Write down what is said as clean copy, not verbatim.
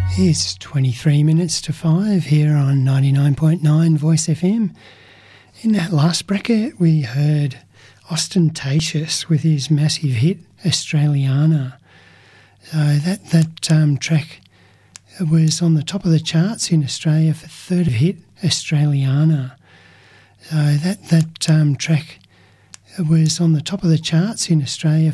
It's 23 minutes to 5 here on 99.9 Voice FM. In that last bracket, we heard Ostentatious with his massive hit, Australiana. So that track was on the top of the charts in Australia for third hit, Australiana. So that track was on the top of the charts in Australia